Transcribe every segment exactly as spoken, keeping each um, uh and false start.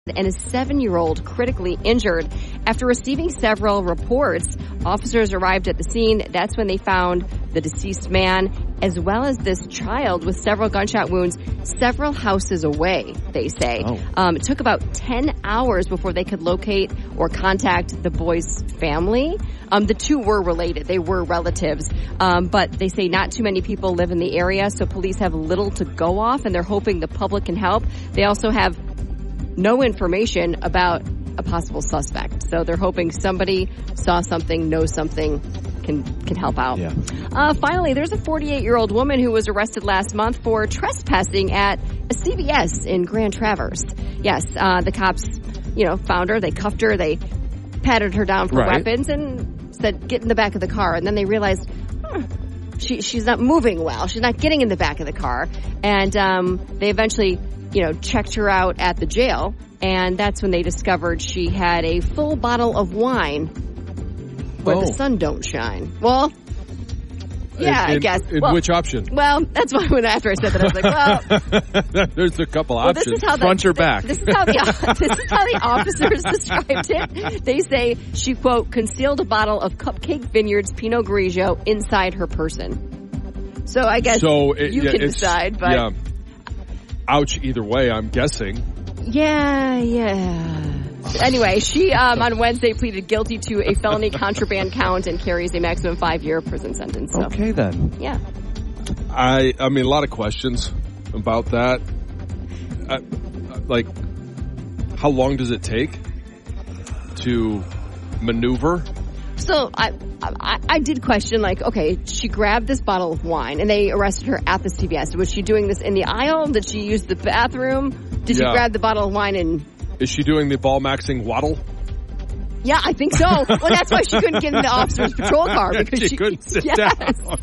and a seven-year-old critically injured. After receiving several reports, officers arrived at the scene. That's when they found the deceased man, as well as this child with several gunshot wounds several houses away, they say. Oh. Um, it took about ten hours before they could locate or contact the boy's family. Um, the two were related. They were relatives. Um, but they say not too many people live in the area, so police have little to go off, and they're hoping the public can help. They also have no information about a possible suspect. So they're hoping somebody saw something, knows something, can can help out. Yeah. Uh, finally, there's a forty-eight-year-old woman who was arrested last month for trespassing at a C V S in Grand Traverse. Yes, uh, the cops, you know, found her. They cuffed her. They patted her down for right. weapons and said, get in the back of the car. And then they realized, hmm, she, she's not moving well. She's not getting in the back of the car. And um, they eventually, you know, checked her out at the jail. And that's when they discovered she had a full bottle of wine where oh. the sun don't shine. Well, yeah, in, I guess. In well, which option? Well, that's why when after I said that, I was like, well. There's a couple well, options. This is how the, Front or back? This is how the, this is how the officers described it. They say she, quote, concealed a bottle of Cupcake Vineyards Pinot Grigio inside her person. So I guess so it, you yeah, can decide. But yeah. Ouch, either way, I'm guessing. Yeah, yeah. Anyway, she um, on Wednesday pleaded guilty to a felony contraband count and carries a maximum five-year prison sentence. So. Okay, then. Yeah. I I mean, a lot of questions about that. I, like, how long does it take to maneuver? So I, I I did question, like, okay, she grabbed this bottle of wine, and they arrested her at the C V S. Was she doing this in the aisle? Did she use the bathroom? Did yeah. she grab the bottle of wine and... Is she doing the ball maxing waddle? Yeah, I think so. Well, that's why she couldn't get in the officer's patrol car. Because she, she couldn't sit yes. down.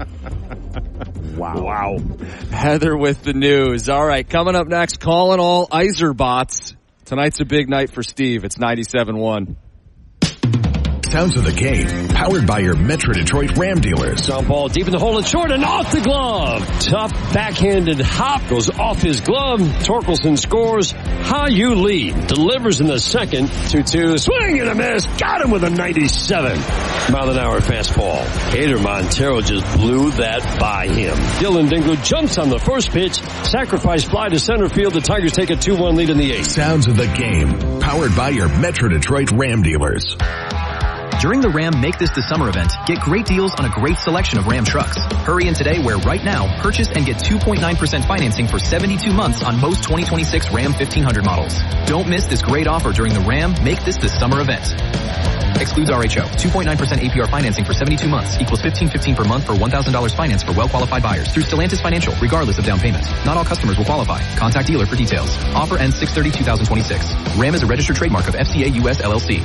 Wow. Wow. Heather with the news. All right, coming up next, calling all Iserbots. Tonight's a big night for Steve. It's ninety-seven one. Sounds of the game, powered by your Metro Detroit Ram dealers. Jump ball deep in the hole and short and off the glove. Tough backhanded hop goes off his glove. Torkelson scores. How you lead. Delivers in the second. two two. Swing and a miss. Got him with a ninety-seven mile an hour fastball. Hader Montero just blew that by him. Dylan Dingle jumps on the first pitch. Sacrifice fly to center field. The Tigers take a two one lead in the eighth. Sounds of the game, powered by your Metro Detroit Ram dealers. During the Ram Make This the Summer event, get great deals on a great selection of Ram trucks. Hurry in today where right now, purchase and get two point nine percent financing for seventy-two months on most twenty twenty-six Ram fifteen hundred models. Don't miss this great offer during the Ram Make This the Summer event. Excludes R H O. two point nine percent A P R financing for seventy-two months equals fifteen fifteen per month for one thousand dollars finance for well-qualified buyers through Stellantis Financial, regardless of down payment. Not all customers will qualify. Contact dealer for details. Offer ends six thirty twenty twenty-six. Ram is a registered trademark of F C A U S L L C.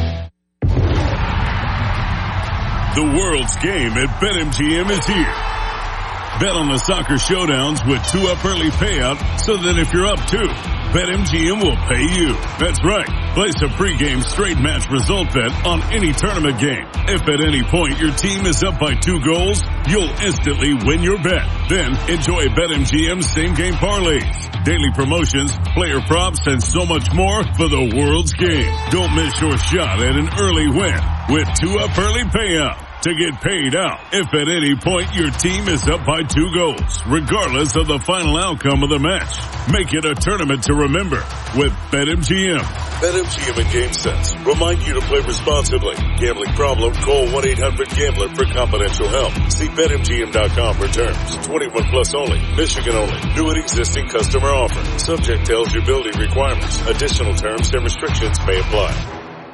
The world's game at BetMGM is here. Bet on the soccer showdowns with two up early payout so that if you're up two, BetMGM will pay you. That's right. Place a pregame straight match result bet on any tournament game. If at any point your team is up by two goals, you'll instantly win your bet. Then enjoy BetMGM's same game parlays, daily promotions, player props, and so much more for the world's game. Don't miss your shot at an early win with two up early payout to get paid out if at any point your team is up by two goals, regardless of the final outcome of the match. Make it a tournament to remember with BetMGM. BetMGM and GameSense remind you to play responsibly. Gambling problem? Call one eight hundred gambler for confidential help. See Bet M G M dot com for terms. twenty-one plus only. Michigan only. New and existing customer offer. Subject to eligibility requirements. Additional terms and restrictions may apply.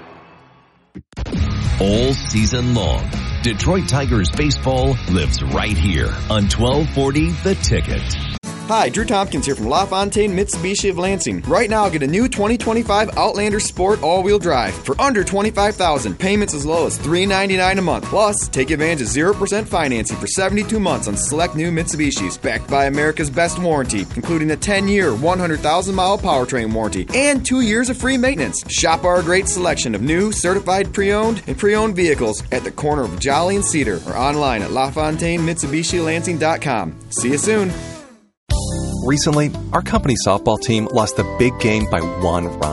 All season long, Detroit Tigers baseball lives right here on twelve forty The Ticket. Hi, Drew Tompkins here from LaFontaine Mitsubishi of Lansing. Right now, get a new twenty twenty-five Outlander Sport all-wheel drive for under twenty-five thousand dollars. Payments as low as three ninety-nine a month. Plus, take advantage of zero percent financing for seventy-two months on select new Mitsubishis, backed by America's best warranty, including a ten-year, one hundred thousand mile powertrain warranty and two years of free maintenance. Shop our great selection of new, certified pre-owned and pre-owned vehicles at the corner of Jolly and Cedar or online at La Fontaine Mitsubishi Lansing dot com. See you soon. Recently, our company softball team lost a big game by one run.